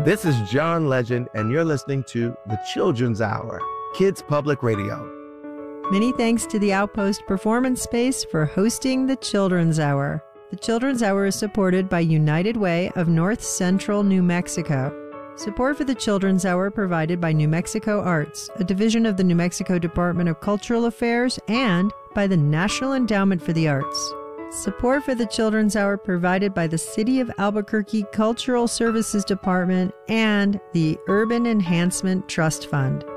This is John Legend, and you're listening to The Children's Hour, Kids Public Radio. Many thanks to the Outpost Performance Space for hosting The Children's Hour. The Children's Hour is supported by United Way of North Central New Mexico. Support for the Children's Hour provided by New Mexico Arts, a division of the New Mexico Department of Cultural Affairs, and by the National Endowment for the Arts. Support for the Children's Hour provided by the City of Albuquerque Cultural Services Department and the Urban Enhancement Trust Fund.